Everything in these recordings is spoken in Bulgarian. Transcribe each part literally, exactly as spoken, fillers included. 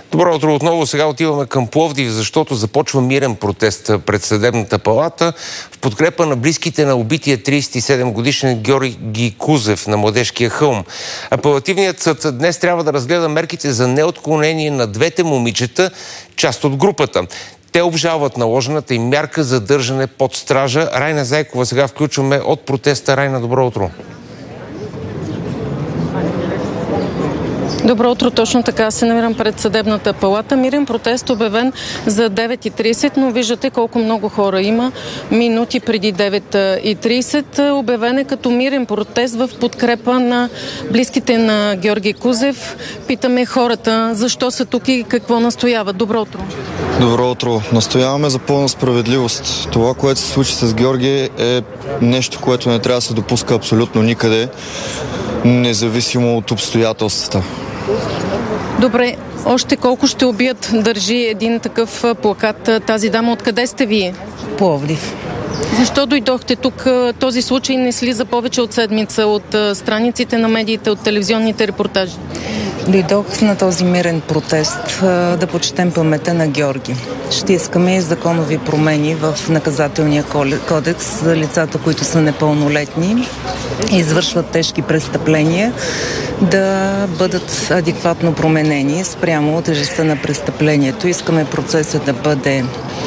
Добро утро отново. Сега отиваме към Пловдив, защото започва мирен протест пред Съдебната палата в подкрепа на близките на убития тридесет и седем годишен Георги Кузев на Младежкия хълм. Апелативният съд днес трябва да разгледа мерките за неотклонение на двете момичета, част от групата. Те обжалват наложената им мярка за държане под стража. Райна Зайкова сега включваме от протеста. Райна, добро утро. Добро утро, точно така се намирам пред Съдебната палата. Мирен протест обявен за девет и тридесет, но виждате колко много хора има. Минути преди девет и тридесет обявен е като мирен протест в подкрепа на близките на Георги Кузев. Питаме хората защо са тук и какво настояват. Добро утро. Добро утро. Настояваме за пълна справедливост. Това, което се случи с Георги, е нещо, което не трябва да се допуска абсолютно никъде, независимо от обстоятелствата. Добре, още колко ще убият държи един такъв плакат тази дама? Откъде сте вие? Пловдив. Защо дойдохте тук? Този случай не слиза повече от седмица от страниците на медиите, от телевизионните репортажи. Дойдох на този мирен протест да почетем паметта на Георги. Ще искаме законови промени в наказателния кодекс за лицата, които са непълнолетни и извършват тежки престъпления, да бъдат адекватно променени спрямо тежестта на престъплението. Искаме процесът да бъде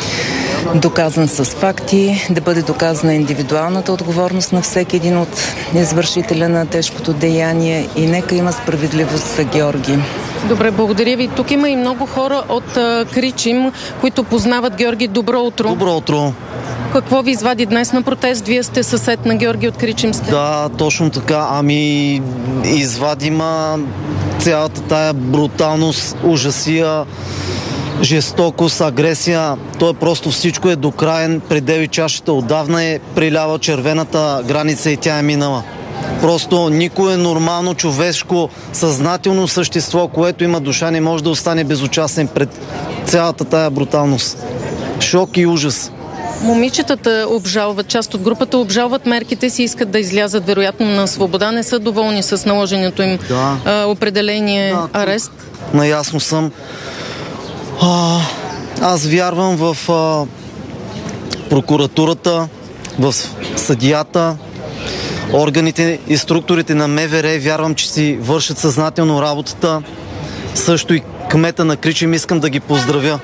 доказан с факти, да бъде доказана индивидуалната отговорност на всеки един от извършителя на тежкото деяние и нека има справедливост за Георги. Добре, благодаря ви. Тук има и много хора от а, Кричим, които познават Георги. Добро утро. Добро утро. Какво ви извади днес на протест? Вие сте съсед на Георги от Кричим сте. Да, точно така. Ами извадима цялата тая бруталност, ужасия, жестокост, агресия. Той просто всичко е до краен предел и чашата отдавна е прилява червената граница и тя е минала. Просто никое нормално, човешко, съзнателно същество, което има душа, не може да остане безучастен пред цялата тая бруталност. Шок и ужас. Момичетата обжалват, част от групата обжалват мерките си, искат да излязат вероятно на свобода. Не са доволни с наложението им да. а, определение да, арест. Наясно съм. А, аз вярвам в а, прокуратурата, в съдията, органите и структурите на МВР. Вярвам, че си вършат съзнателно работата. Също и кмета на Кричим искам да ги поздравя.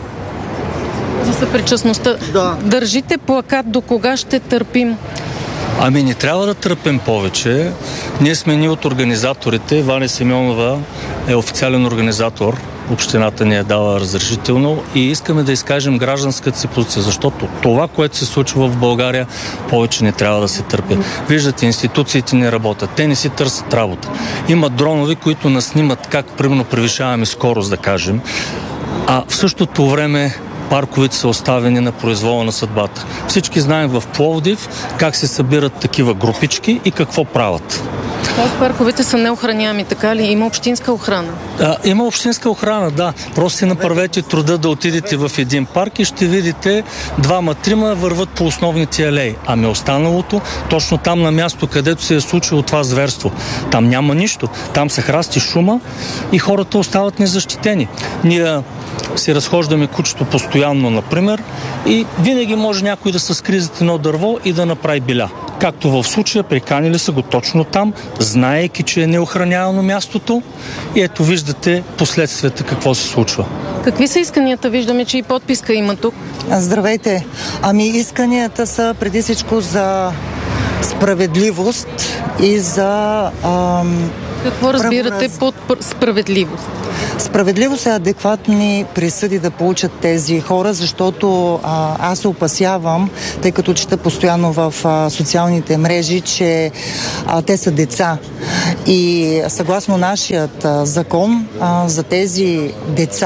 За съпричастността. Да. Държите плакат. До кога ще търпим? Ами не трябва да търпим повече. Ние сме ни от организаторите. Ваня Симеонова е официален организатор. Общината ни е дала разрешително и искаме да изкажем гражданската си позиция, защото това, което се случва в България, повече не трябва да се търпи. Виждате, институциите не работят, те не си търсят работа. Има дронови, които нас снимат как примерно превишаваме скорост, да кажем, а в същото време парковете са оставени на произвола на съдбата. Всички знаем в Пловдив как се събират такива групички и какво правят. Тоест парковете са неохраняеми, така ли? Има общинска охрана? А, има общинска охрана, да. Просто си направете труда да отидете в един парк и ще видите двама-трима върват по основните алеи. Ами останалото, точно там на място, където се е случило това зверство. Там няма нищо. Там се храсти шума и хората остават незащитени. Ние си разхождаме кучето постоянно, например, и винаги може някой да се скрие зад едно дърво и да направи биля. Както в случая, приканили са го точно там, знаейки, че е неохранявано мястото и ето виждате последствията какво се случва. Какви са исканията? Виждаме, че и подписка има тук. Здравейте. Ами исканията са преди всичко за справедливост и за... Ам... Какво разбирате под справедливост? Справедливост е адекватни присъди да получат тези хора, защото а, аз се опасявам, тъй като чета постоянно в а, социалните мрежи, че а, те са деца. И съгласно нашият а, закон, а, за тези деца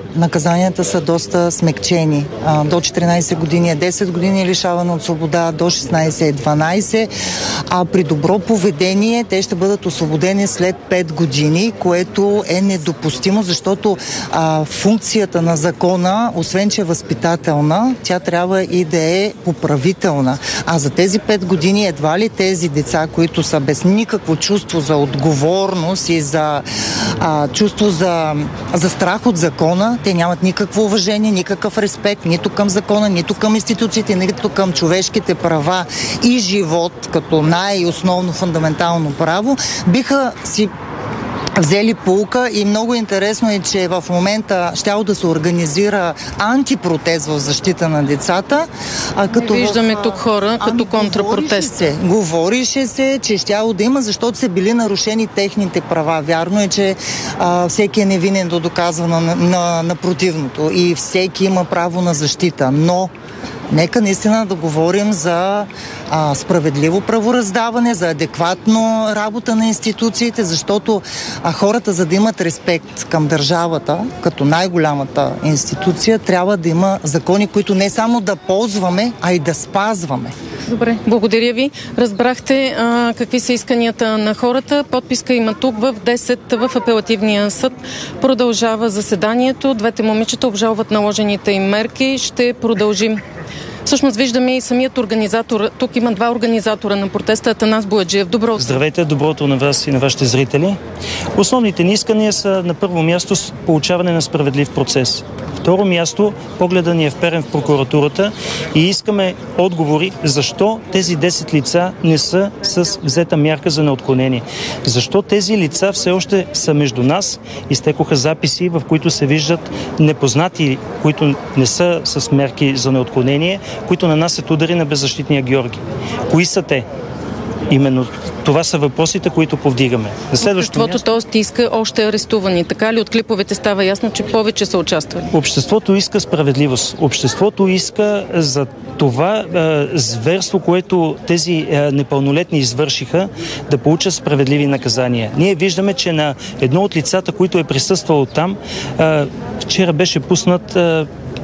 наказанията са доста смекчени. А, до четиринайсет години е десет години лишаване от свобода, до шестнайсет е дванайсет, а при добро поведение те ще бъдат освободени след пет години, което е недопустимо, защото а, функцията на закона, освен че е възпитателна, тя трябва и да е поправителна. А за тези пет години едва ли тези деца, които са без никакво чувство за отговорност и за а, чувство за, за страх от закона, те нямат никакво уважение, никакъв респект, нито към закона, нито към институциите, нито към човешките права и живот, като най-основно фундаментално право, биха си взели поука и много интересно е, че в момента щяло да се организира антипротест в защита на децата. А като Не виждаме в... тук хора ами, като контрапротест. Говорише се, говорише се, че щяло да има, защото са били нарушени техните права. Вярно е, че а, всеки е невинен до доказване на, на, на противното и всеки има право на защита, но нека наистина да говорим за а, справедливо правораздаване, за адекватно работа на институциите, защото а, хората, за да имат респект към държавата, като най-голямата институция, трябва да има закони, които не само да ползваме, а и да спазваме. Добре, благодаря ви. Разбрахте а, какви са исканията на хората. Подписка има тук в десет в апелативния съд. Продължава заседанието. Двете момичета обжалват наложените им мерки. Ще продължим. Всъщност виждаме и самият организатор. Тук има два организатора на протеста. Атанас Бояджиев. Добро утро. Здравейте, доброто на вас и на вашите зрители. Основните ни искания са на първо място получаване на справедлив процес. Второ място, погледа ни е вперен в прокуратурата и искаме отговори защо тези десет лица не са с взета мярка за неотклонение. Защо тези лица все още са между нас. Изтекоха записи, в които се виждат непознати, които не са с мерки за неотклонение, които нанасят удари на беззащитния Георги. Кои са те? Именно това са въпросите, които повдигаме. На следващото място... Обществото иска още арестувани. Така ли от клиповете става ясно, че повече са участвали? Обществото иска справедливост. Обществото иска за това е, зверство, което тези е, непълнолетни извършиха, да получат справедливи наказания. Ние виждаме, че на едно от лицата, които е присъствало там, е, вчера беше пуснат е,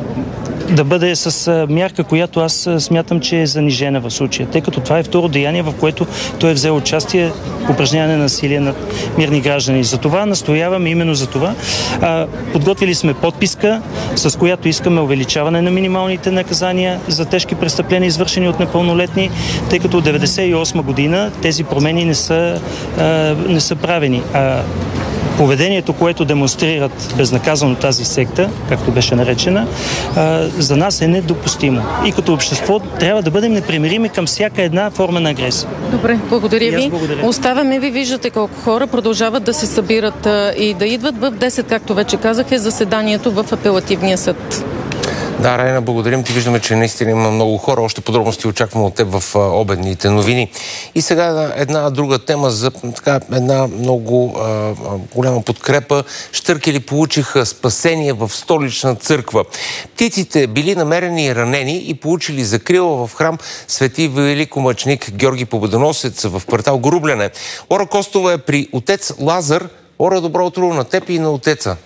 да бъде с мярка, която аз смятам, че е занижена в случая, тъй като това е второ деяние, в което той е взел участие в упражняване на насилие над мирни граждани. За това настояваме именно за това. А, подготвили сме подписка, с която искаме увеличаване на минималните наказания за тежки престъпления, извършени от непълнолетни, тъй като от деветдесет и осма година тези промени не са, а, не са правени. А, поведението, което демонстрират безнаказано тази секта, както беше наречена, за нас е недопустимо. И като общество трябва да бъдем непримирими към всяка една форма на агресия. Добре, благодаря ви. Благодаря. Оставяме ви, виждате колко хора продължават да се събират и да идват. В десет, както вече казах, е заседанието в апелативния съд. Да, Райна, благодарим ти. Виждаме, че наистина има много хора. Още подробности очакваме от теб в обедните новини. И сега една друга тема за така, една много а, голяма подкрепа. Щъркели получиха спасение в столична църква. Птиците били намерени ранени и получили закрила в храм Свети великомъченик Георги Победоносец в квартал Горубляне. Ора Костова е при отец Лазар. Ора, добро утро на теб и на отеца.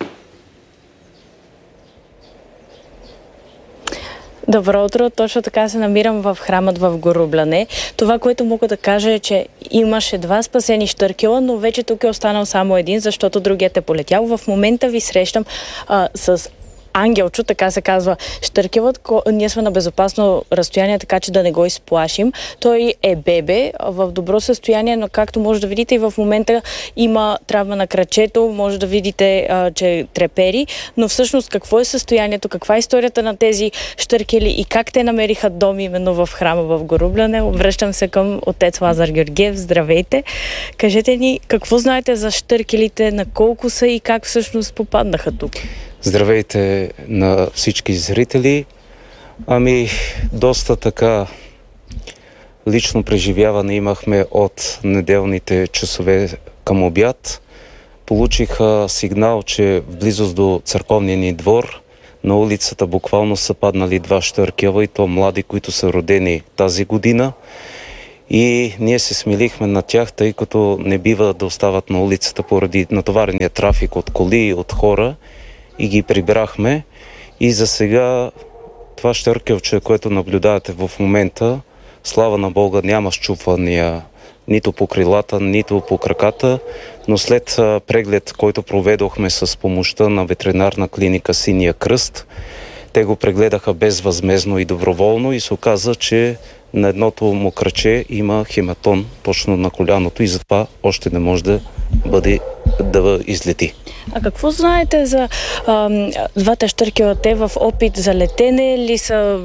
Добро утро, точно така се намирам в храмът в Горубляне. Това, което мога да кажа е, че имаше два спасени щъркела, но вече тук е останал само един, защото другият е полетял. В момента ви срещам а, с Ангелчо, така се казва щъркелът. Ние сме на безопасно разстояние, така че да не го изплашим. Той е бебе, в добро състояние, но както може да видите и в момента има травма на крачето, може да видите, а, че трепери, но всъщност какво е състоянието, каква е историята на тези щъркели и как те намериха дом именно в храма в Горубляне. Обръщам се към отец Лазар Георгиев. Здравейте! Кажете ни какво знаете за щъркелите, на колко са и как всъщност попаднаха тук? Здравейте на всички зрители. Ами, доста така лично преживяване имахме от неделните часове към обяд. Получих сигнал, че в близост до църковния ни двор на улицата буквално са паднали два щъркела, и то млади, които са родени тази година. И ние се смилихме на тях, тъй като не бива да остават на улицата поради натоварения трафик от коли и от хора. и ги прибрахме. И за сега това щъркелче, което наблюдавате в момента, слава на Бога, няма счупвания нито по крилата, нито по краката, но след преглед, който проведохме с помощта на ветеринарна клиника Синия кръст, те го прегледаха безвъзмездно и доброволно и се оказа, че на едното му краче има хематон точно на коляното и затова още не може да бъде да излети. А какво знаете за а, двата щъркела? Те в опит за летене ли са,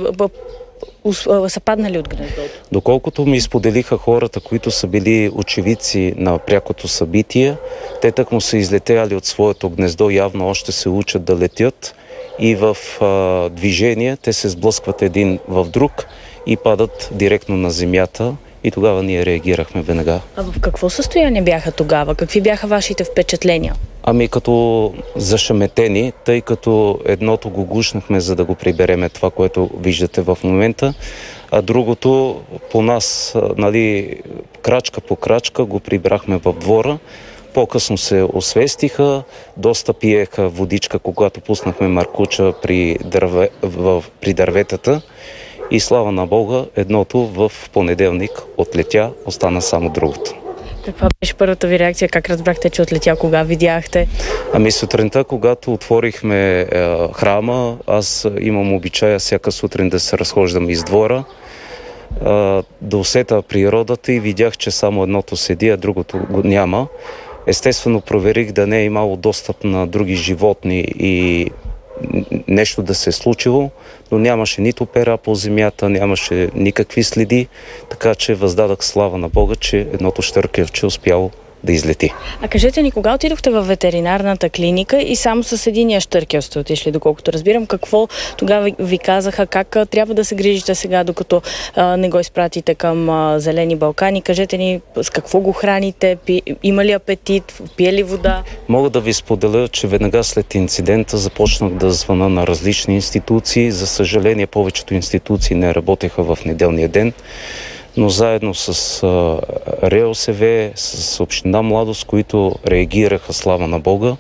са паднали от гнездото? Доколкото ми споделиха хората, които са били очевидци на прякото събитие, те тъкмо са излетяли от своето гнездо, явно още се учат да летят и в а, движение те се сблъскват един в друг и падат директно на земята и тогава ние реагирахме веднага. А в какво състояние бяха тогава? Какви бяха вашите впечатления? Ами като зашеметени, тъй като едното го гушнахме, за да го прибереме, това, което виждате в момента, а другото по нас, нали, крачка по крачка го прибрахме в двора. По-късно се освестиха, доста пиеха водичка, когато пуснахме маркуча при, дърве, в, при дърветата. И слава на Бога, едното в понеделник отлетя, остана само другото. Каква беше първата ви реакция? Как разбрахте, че отлетя? Кога видяхте? Ами сутринта, когато отворихме е, храма, аз имам обичая всяка сутрин да се разхождам из двора, е, да усета природата и видях, че само едното седи, а другото го няма. Естествено проверих да не е имало достъп на други животни и нещо да се е случило, но нямаше нито пера по земята, нямаше никакви следи, така че въздадах слава на Бога, че едното щъркелче успяло да излети. А кажете ни, кога отидохте в ветеринарната клиника и само с единия щъркел сте отишли, доколкото разбирам, какво тогава ви казаха, как а, трябва да се грижите сега, докато а, не го изпратите към а, Зелени Балкани? Кажете ни, с какво го храните, пи, има ли апетит, пие ли вода? Мога да ви споделя, че веднага след инцидента започнах да звъна на различни институции. За съжаление, повечето институции не работеха в неделния ден, но заедно с а, РЕО-СВ, с Община Младост, които реагираха, слава на Бога.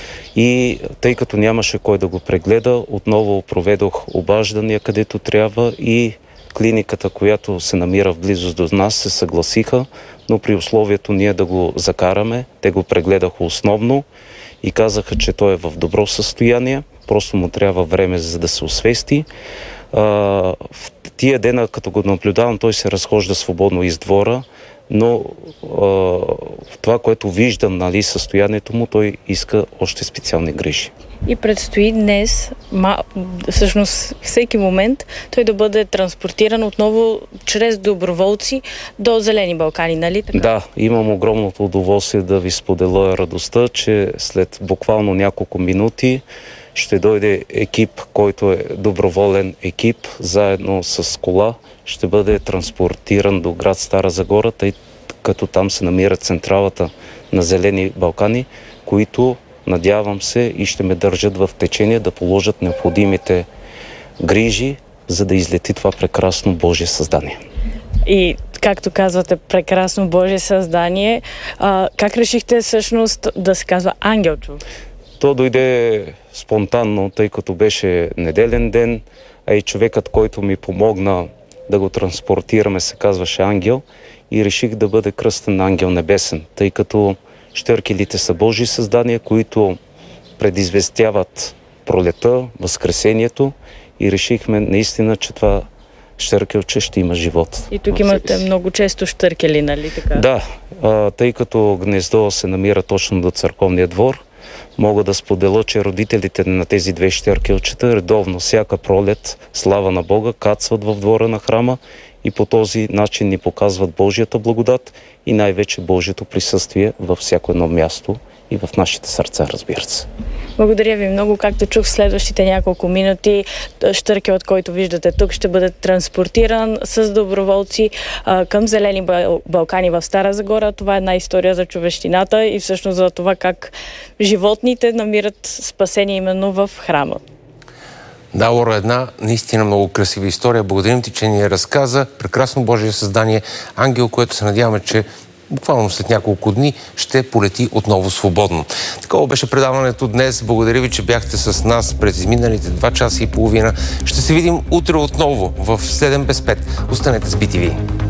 И тъй като нямаше кой да го прегледа, отново проведох обаждания където трябва и клиниката, която се намира в близост до нас, се съгласиха, но при условието ние да го закараме. Те го прегледаха основно и казаха, че той е в добро състояние, просто му трябва време за да се освести. В тия дена, като го наблюдавам, той се разхожда свободно из двора, но в това, което виждам, нали, състоянието му, той иска още специални грижи. И предстои днес, ма, всъщност всеки момент, той да бъде транспортиран отново чрез доброволци до Зелени Балкани, нали така? Да, имам огромното удоволствие да ви споделя радостта, че след буквално няколко минути ще дойде екип, който е доброволен екип, заедно с кола ще бъде транспортиран до град Стара Загора, тъй като там се намира централата на Зелени Балкани, които, надявам се, и ще ме държат в течение да положат необходимите грижи, за да излети това прекрасно Божие създание. И, както казвате, прекрасно Божие създание, а, как решихте всъщност да се казва Ангелчо? То дойде спонтанно, тъй като беше неделен ден, а и човекът, който ми помогна да го транспортираме, се казваше Ангел и реших да бъде кръстен Ангел Небесен, тъй като щъркелите са Божии създания, които предизвестяват пролета, възкресението и решихме наистина, че това щъркелче ще има живот. И тук имате много често щъркели, нали така? Да, а, тъй като гнездо се намира точно до църковния двор, мога да споделя, че родителите на тези две щъркелчета редовно всяка пролет, слава на Бога, кацват в двора на храма и по този начин ни показват Божията благодат и най-вече Божието присъствие във всяко едно място и в нашите сърца, разбира се. Благодаря ви много. Както чух, следващите няколко минути щъркелът, който виждате тук, ще бъде транспортиран с доброволци а, към Зелени Балкани в Стара Загора. Това е една история за човещината и всъщност за това как животните намират спасение именно в храма. Да, Лора, една наистина много красива история. Благодарим ти, че ни я разказа. Прекрасно Божие създание, ангел, което се надяваме, че буквално след няколко дни ще полети отново свободно. Такова беше предаването днес. Благодаря ви, че бяхте с нас през изминалите два часа и половина. Ще се видим утре отново в седем без пет. Останете с би ти ви.